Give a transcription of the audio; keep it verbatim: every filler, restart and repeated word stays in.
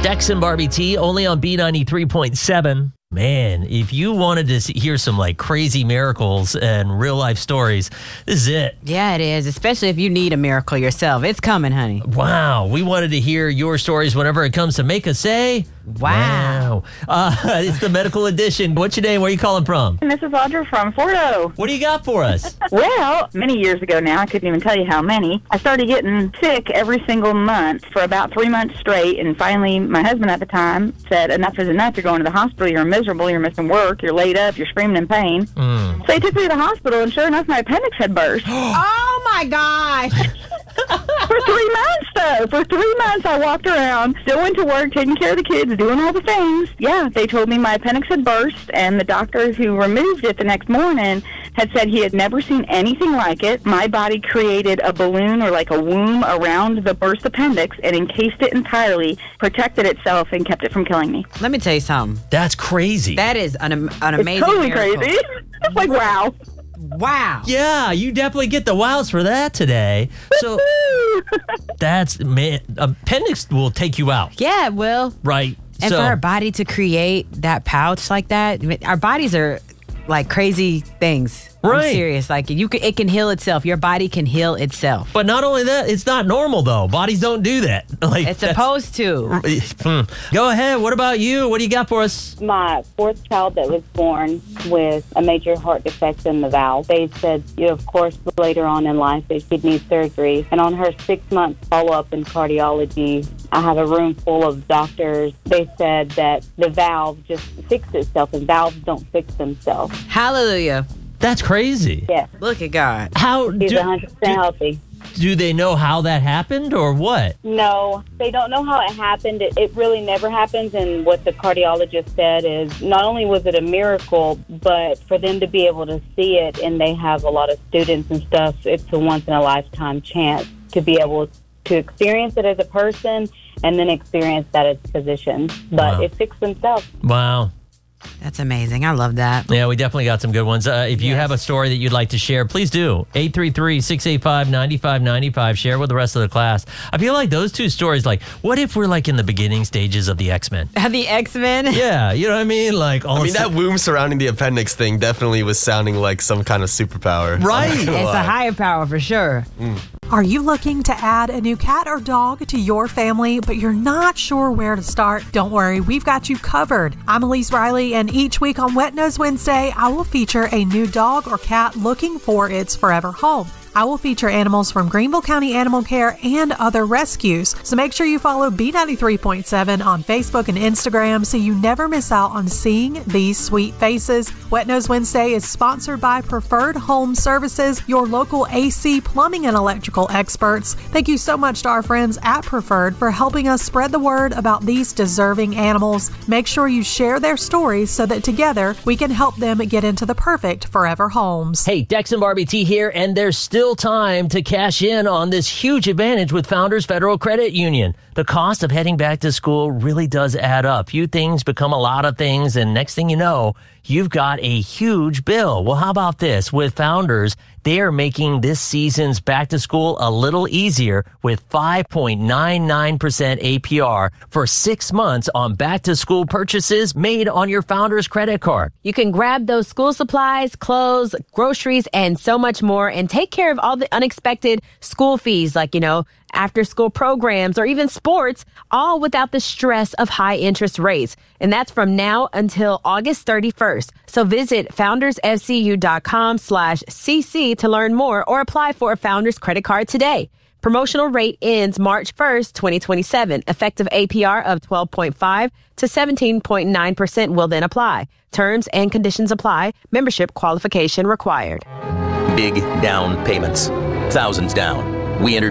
Dex and Barbie T, only on B ninety-three point seven. Man, if you wanted to see, hear some like crazy miracles and real life stories, this is it. Yeah, it is, especially if you need a miracle yourself. It's coming, honey. Wow. We wanted to hear your stories whenever it comes to make us say, wow. wow. Uh, it's the medical edition. What's your name? Where are you calling from? This is Audra from Fordo. What do you got for us? Well, many years ago now, I couldn't even tell you how many, I started getting sick every single month for about three months straight, and finally my husband at the time said, enough is enough. You're going to the hospital. You're miserable. You're missing work. You're laid up. You're screaming in pain. Mm. So he took me to the hospital, and sure enough, my appendix had burst. Oh, my gosh. For three months, though. For three months, I walked around, still went to work, taking care of the kids, doing all the things. Yeah, they told me my appendix had burst, and the doctor who removed it the next morning had said he had never seen anything like it. My body created a balloon or like a womb around the burst appendix and encased it entirely, protected itself, and kept it from killing me. Let me tell you something. That's crazy. That is an, an amazing It's totally miracle. crazy. Like, wow. Wow. Yeah, you definitely get the wows for that today. So that's, man, appendix will take you out. Yeah, it will. Right. And so, for our body to create that pouch like that, our bodies are like crazy things. Right. I'm serious. Like you can, it can heal itself. Your body can heal itself. But not only that, it's not normal though. Bodies don't do that. Like It's supposed to. Go ahead. What about you? What do you got for us? My fourth child that was born with a major heart defect in the valve. They said, you know, of course, later on in life that she'd need surgery. And on her six-month follow-up in cardiology, I have a room full of doctors. They said that the valve just fixed itself, and valves don't fix themselves. Hallelujah. That's crazy. Yes. Look at God. How She's do, one hundred percent do, healthy. do they know how that happened or what? No, they don't know how it happened. It, it really never happens. And what the cardiologist said is not only was it a miracle, but for them to be able to see it, and they have a lot of students and stuff, it's a once-in-a-lifetime chance to be able to experience it as a person and then experience that as a physician. But Wow. it fixed themselves. Wow. That's amazing. I love that. Yeah, we definitely got some good ones. Uh, if you Yes. have a story that you'd like to share, please do. eight three three, six eight five, nine five nine five. Share with the rest of the class. I feel like those two stories, like, what if we're like in the beginning stages of the X-Men? The X-Men. Yeah, you know what I mean? Like, all I mean, of that womb surrounding the appendix thing definitely was sounding like some kind of superpower. Right. I'm not gonna It's lie. a higher power for sure. Mm. Are you looking to add a new cat or dog to your family, but you're not sure where to start? Don't worry, we've got you covered. I'm Elise Riley, and each week on Wet Nose Wednesday, I will feature a new dog or cat looking for its forever home. I will feature animals from Greenville County Animal Care and other rescues. So make sure you follow B ninety-three point seven on Facebook and Instagram so you never miss out on seeing these sweet faces. Wet Nose Wednesday is sponsored by Preferred Home Services, your local A C, plumbing, and electrical experts. Thank you so much to our friends at Preferred for helping us spread the word about these deserving animals. Make sure you share their stories so that together we can help them get into the perfect forever homes. Hey, Dex and Barbie T here, and there's still time to cash in on this huge advantage with Founders Federal Credit Union. The cost of heading back to school really does add up. Few things become a lot of things, and next thing you know, you've got a huge bill. Well, how about this? With Founders, they are making this season's back to school a little easier with five point nine nine percent A P R for six months on back to school purchases made on your Founders credit card. You can grab those school supplies, clothes, groceries, and so much more, and take care of all the unexpected school fees, like, you know, after school programs or even sports, all without the stress of high interest rates. And that's from now until August thirty-first. So visit foundersfcu.com slash cc to learn more or apply for a Founders credit card today. Promotional rate ends March first, twenty twenty-seven. Effective A P R of twelve point five to seventeen point nine percent will then apply. Terms and conditions apply. Membership qualification required. Big down payments. Thousands down. We enter